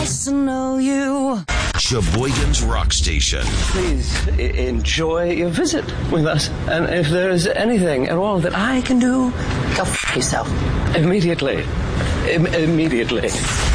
nice to know you. Sheboygan's Rock Station. Please enjoy your visit with us. And if there's anything at all that I can do, Go f*** yourself. immediately. Immediately.